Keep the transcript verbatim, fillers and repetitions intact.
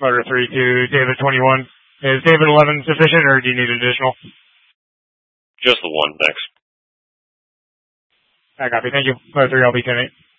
Motor three to David twenty-one. Is David eleven sufficient, or do you need additional? Just the one, thanks. I copy. Thank you. Motor three, I'll be ten eight.